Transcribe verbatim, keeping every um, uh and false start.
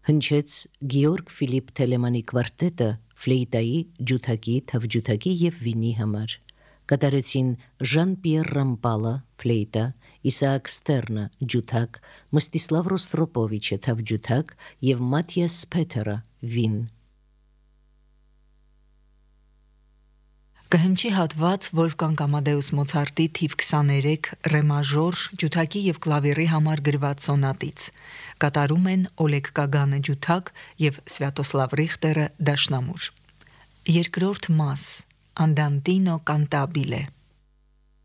Հնչեց Գեորգ Ֆիլիպ Թելեմանի կվարտետը ֆլեյտայի, ջութակի, թավջութակի և վինի համար։ Կատարեցին Ժան-Պիեր Ռամպալը ֆլեյտա, Իսաակ Ստերնը ջութակ, Մստիսլավ Ռոստրոպովիչը թավջութակ և Մաթիաս Սփեթերը վին։ Կհնչի հատված Վոլֆգանգ Ամադեուս Մոցարտի թիվ քսաներեք ռե մաժոր ջութակի և կլավիրի համար գրված սոնատից։ Կատարում են Օլեգ Կագանը ջութակ և Սվյատոսլավ Ռիխտերը դաշնամուր։ Երկրորդ մաս Անդանտինո կանտաբիլե։